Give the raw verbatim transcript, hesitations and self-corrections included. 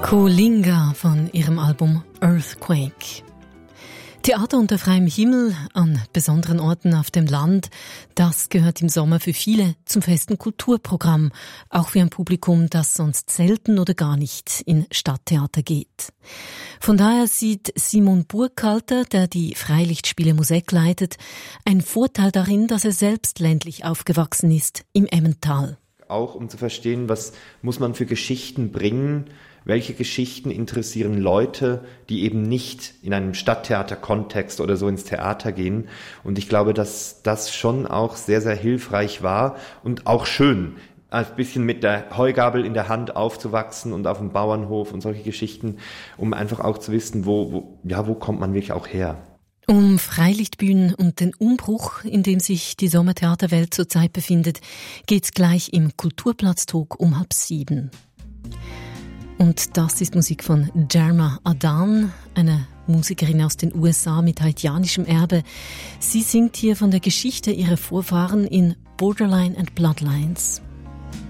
Colinga von ihrem Album Earthquake. Theater unter freiem Himmel an besonderen Orten auf dem Land, das gehört im Sommer für viele zum festen Kulturprogramm, auch für ein Publikum, das sonst selten oder gar nicht in Stadttheater geht. Von daher sieht Simon Burkhalter, der die Freilichtspiele Musik leitet, einen Vorteil darin, dass er selbst ländlich aufgewachsen ist, im Emmental. Auch um zu verstehen, was muss man für Geschichten bringen, welche Geschichten interessieren Leute, die eben nicht in einem Stadttheater-Kontext oder so ins Theater gehen. Und ich glaube, dass das schon auch sehr, sehr hilfreich war und auch schön, ein bisschen mit der Heugabel in der Hand aufzuwachsen und auf dem Bauernhof und solche Geschichten, um einfach auch zu wissen, wo, wo, ja, wo kommt man wirklich auch her. Um Freilichtbühnen und den Umbruch, in dem sich die Sommertheaterwelt zurzeit befindet, geht's gleich im Kulturplatztalk um halb sieben. Und das ist Musik von Jerma Adan, eine Musikerin aus den U S A mit haitianischem Erbe. Sie singt hier von der Geschichte ihrer Vorfahren in Borderline and Bloodlines.